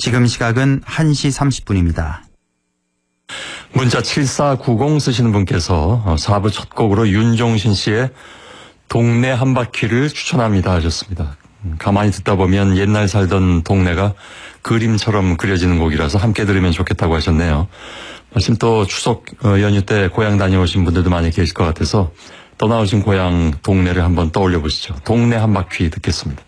지금 시각은 1시 30분입니다. 문자 7490 쓰시는 분께서 4부 첫 곡으로 윤종신 씨의 동네 한 바퀴를 추천합니다 하셨습니다. 가만히 듣다 보면 옛날 살던 동네가 그림처럼 그려지는 곡이라서 함께 들으면 좋겠다고 하셨네요. 마침 또 추석 연휴 때 고향 다녀오신 분들도 많이 계실 것 같아서 떠나오신 고향 동네를 한번 떠올려 보시죠. 동네 한 바퀴 듣겠습니다.